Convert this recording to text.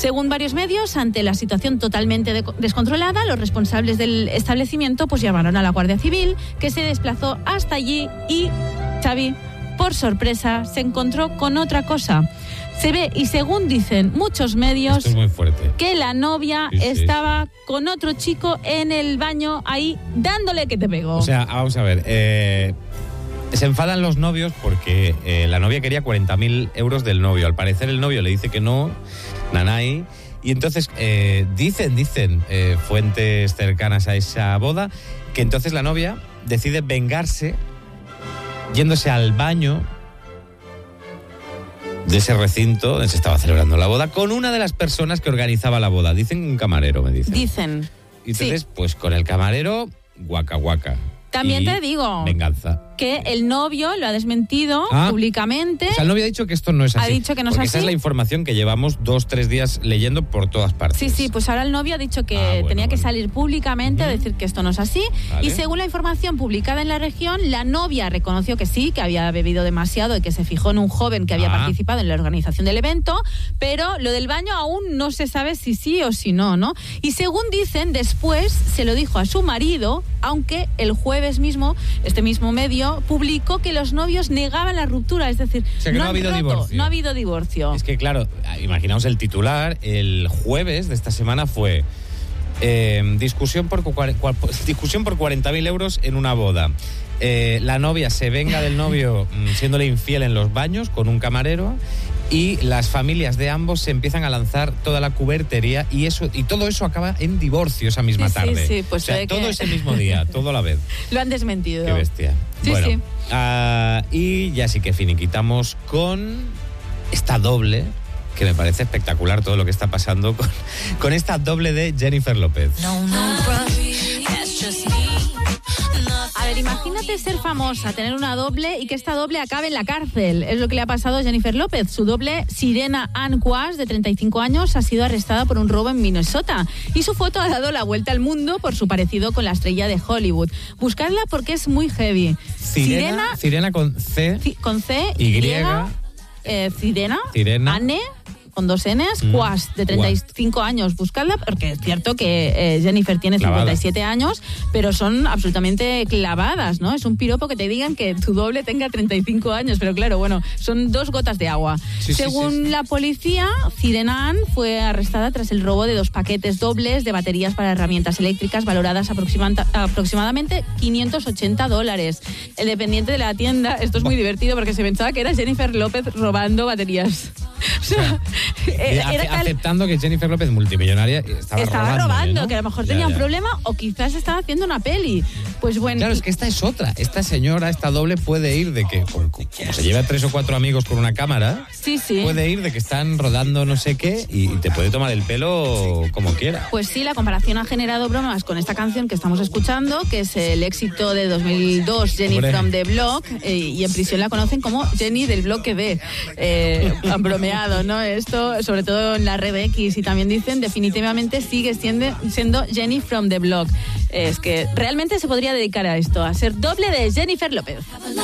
Según varios medios, ante la situación totalmente descontrolada, los responsables del establecimiento pues llamaron a la Guardia Civil, que se desplazó hasta allí y, Xavi, por sorpresa, se encontró con otra cosa. Se ve, y según dicen muchos medios, esto es muy fuerte, que la novia estaba con otro chico en el baño ahí dándole que te pegó. O sea, vamos a ver, se enfadan los novios porque la novia quería 40.000 euros del novio. Al parecer el novio le dice que no, nanay, y entonces dicen fuentes cercanas a esa boda, que entonces la novia decide vengarse yéndose al baño de ese recinto donde se estaba celebrando la boda con una de las personas que organizaba la boda. Dicen un camarero, me dicen. Dicen. Y entonces, sí, pues con el camarero, guaca. También y te digo venganza. Que el novio lo ha desmentido públicamente. O sea, el novio ha dicho que esto no es así. Ha dicho que no es así. Esa es la información que llevamos 2-3 días leyendo por todas partes. Sí, pues ahora el novio ha dicho que tenía que salir públicamente a decir que esto no es así. Vale. Y según la información publicada en La Región, la novia reconoció que sí, que había bebido demasiado y que se fijó en un joven que había participado en la organización del evento, pero lo del baño aún no se sabe si sí o si no, ¿no? Y según dicen, después se lo dijo a su marido, aunque el jueves mismo, este mismo medio publicó que los novios negaban la ruptura, es decir, o sea, que no ha habido divorcio. No ha habido divorcio. Es que claro, imaginaos el titular, el jueves de esta semana fue discusión por 40.000 euros en una boda. La novia se venga del novio siéndole infiel en los baños con un camarero, y las familias de ambos se empiezan a lanzar toda la cubertería y todo eso acaba en divorcio esa misma tarde. Sí, pues o sea, todo ese mismo día, todo a la vez. Lo han desmentido. Qué bestia. Sí. Y ya sí que finiquitamos con esta doble, que me parece espectacular todo lo que está pasando con esta doble de Jennifer López. A ver, imagínate ser famosa, tener una doble y que esta doble acabe en la cárcel. Es lo que le ha pasado a Jennifer López. Su doble, Sirena Ann Quast, de 35 años, ha sido arrestada por un robo en Minnesota. Y su foto ha dado la vuelta al mundo por su parecido con la estrella de Hollywood. Buscadla porque es muy heavy. Sirena con C. Con C, Y. Sirena. Anne, con 2 N's, Quast, de 35 años. Buscadla, porque es cierto que Jennifer tiene 57 años, pero son absolutamente clavadas, ¿no? Es un piropo que te digan que tu doble tenga 35 años, pero claro, bueno, son 2 gotas de agua. Según la policía, Sirena Ann fue arrestada tras el robo de 2 paquetes dobles de baterías para herramientas eléctricas valoradas aproximadamente $580. El dependiente de la tienda, esto es muy divertido porque se pensaba que era Jennifer López robando baterías. O sea, aceptando que Jennifer López, multimillonaria, estaba robando, ¿no? Que a lo mejor tenía un problema o quizás estaba haciendo una peli. Pues bueno. Claro, es que esta es otra. Esta señora, esta doble, puede ir de que, como se lleva 3 o 4 amigos con una cámara, puede ir de que están rodando no sé qué y te puede tomar el pelo como quiera. Pues sí, la comparación ha generado bromas con esta canción que estamos escuchando, que es el éxito de 2002, Jenny from the Block, y en prisión la conocen como Jenny del bloque B. Han bromeado, ¿no? Esto, sobre todo en la red X, y también dicen definitivamente sigue siendo Jenny from the Block. Es que realmente se podría dedicar a esto, a ser doble de Jennifer López.